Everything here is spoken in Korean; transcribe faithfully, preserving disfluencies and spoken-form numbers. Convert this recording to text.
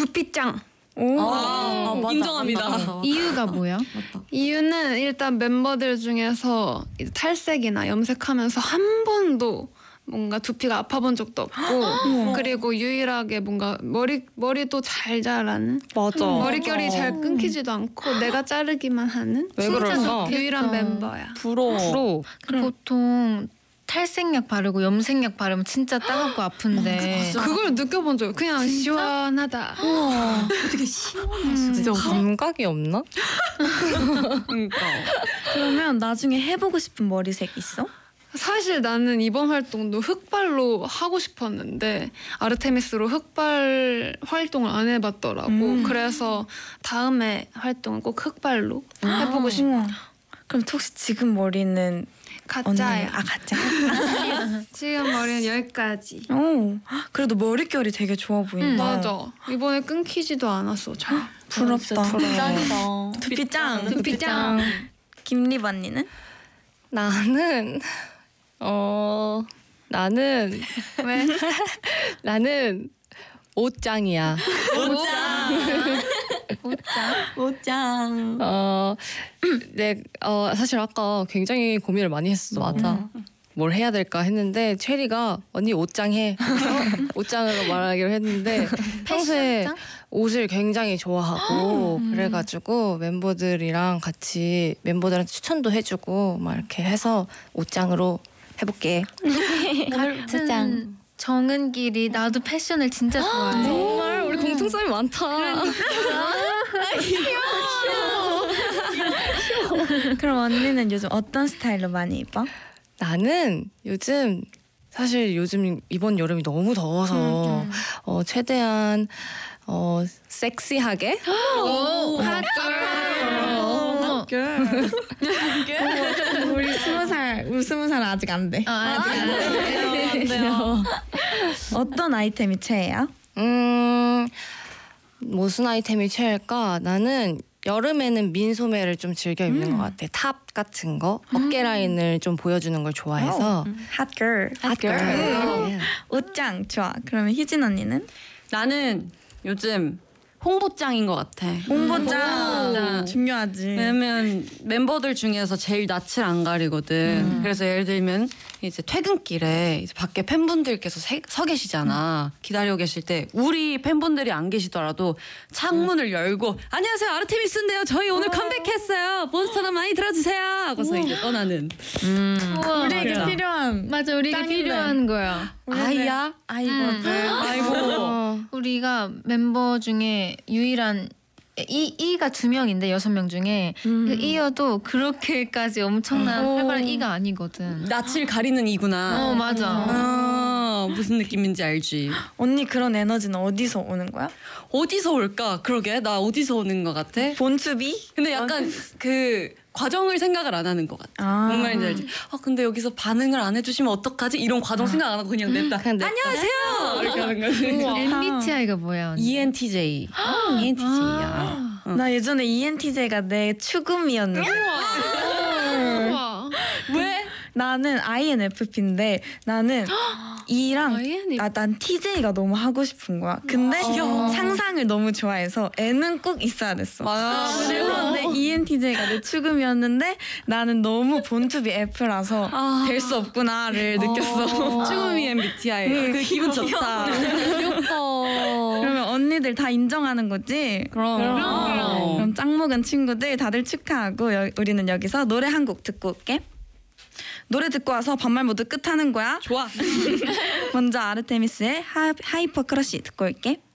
두피짱. 오, 아, 맞다, 인정합니다. 맞다, 맞다. 이유가 뭐야? 맞다. 이유는 일단 멤버들 중에서 이제 탈색이나 염색하면서 한 번도 뭔가 두피가 아파본 적도 없고 그리고 유일하게 뭔가 머리 머리도 잘 자라는 맞아. 머릿결이 잘 끊기지도 않고 내가 자르기만 하는 왜 진짜 그럴까? 유일한 멤버야. 부러워. 부러워. 보통 탈색약 바르고 염색약 바르면 진짜 따갑고 아픈데 그걸 느껴본 적 그냥 시원하다. 어떻게 시원할 수가 진짜 있지? 감각이 없나? 그러니까. 그러면 나중에 해보고 싶은 머리색 있어? 사실 나는 이번 활동도 흑발로 하고 싶었는데 아르테미스로 흑발 활동을 안 해봤더라고. 음. 그래서 다음에 활동은 꼭 흑발로 해보고 싶어. 우와. 그럼 혹시 지금 머리는 가짜야. 언니- 아 가짜. 지금 머리는 여기까지. 오, 그래도 머릿결이 되게 좋아 보인다. 맞아. 이번에 끊기지도 않았어. 잘. 부럽다. 짱이다. 두피짱. 두피짱. 김립 언니는? 나는 어 나는 왜? 나는 옷장이야. 옷장. 어, 네, 어 사실 아까 굉장히 고민을 많이 했어. 맞아. 뭘 해야 될까 했는데 체리가 언니 옷장 해. 그래서 옷장으로 말하기로 했는데 평소에 패션장? 옷을 굉장히 좋아하고 그래가지고 멤버들이랑 같이 멤버들한테 추천도 해주고 막 이렇게 해서 옷장으로 해볼게. 같은 정은길이 나도 패션을 진짜 좋아해. 정말 우리 공통점이 많다. 그럼 언니는 요즘 어떤 스타일로 많이 입어? 나는 요즘 사실 요즘 이번 여름이 너무 더워서 어, 최대한 어, 섹시하게 우리 스무 살, 우리 스무 살 아직 안 돼. 아, 아직 안 돼. 어떤 아이템이 최애야? 음 무슨 아이템이 최애일까? 나는 여름에는 민소매를 좀 즐겨 입는 것 같아. 탑 같은 거 어깨 라인을 좀 보여주는 걸 좋아해서 핫걸. 핫걸. 옷장 좋아. 그러면 희진 언니는? 나는 요즘 홍보장인 것 같아. 홍보장 중요하지. 왜냐면 멤버들 중에서 제일 낯을 안 가리거든. 그래서 예를 들면 이제 퇴근길에 이제 밖에 팬분들께서 세, 서 계시잖아. 기다리고 계실 때 우리 팬분들이 안 계시더라도 창문을 열고 안녕하세요 아르테미스인데요. 저희 오늘 컴백했어요. 몬스터나 많이 들어주세요. 하고서 이제 떠나는. 우와, 우리에게 맞아. 필요한 맞아, 우리에게 짱이네. 필요한 거야. 아이야. 아이거든. 아이고. 어, 우리가 멤버 중에 유일한 이 이가 두 명인데 여섯 명 중에 그 이어도 그렇게까지 엄청난 활발한 이가 아니거든. 낯을 가리는 이구나. 어 맞아. 아, 무슨 느낌인지 알지. 언니 그런 에너지는 어디서 오는 거야? 어디서 올까? 그러게 나 어디서 오는 것 같아? 본투비? 근데 약간 그 과정을 생각을 안 하는 것 같아. 아. 뭔 말인지 알지? 아 근데 여기서 반응을 안 해주시면 어떡하지? 이런 과정 생각 안 하고 그냥 냈다. 그냥 냈다. 안녕하세요. 이렇게 하는 거지. 엠비티아이가 뭐야? 언니? 이엔티제이. 이엔티제이야. 나 예전에 이엔티제이가 내 추금이었는데 우와. 왜? 나는 아이엔에프피인데 나는 E랑 아이엔에프피. 나, 난 티제이가 너무 하고 싶은 거야. 근데 상상을 너무 좋아해서 N은 꼭 있어야 됐어. 맞아. 그래서 내 이엔티제이가 내 추금이었는데 나는 너무 본투비 F라서 아. 될 수 없구나를 느꼈어. 쭈구미 엠비티아이. 그 기분 좋다. 귀엽다. 그러면 언니들 다 인정하는 거지? 그럼. 그럼, 그럼 짱먹은 친구들 다들 축하하고 여, 우리는 여기서 노래 한 곡 듣고 올게. 노래 듣고 와서 반말 모드 끝하는 거야. 좋아. 먼저 아르테미스의 하, 하이퍼 크러쉬 듣고 올게.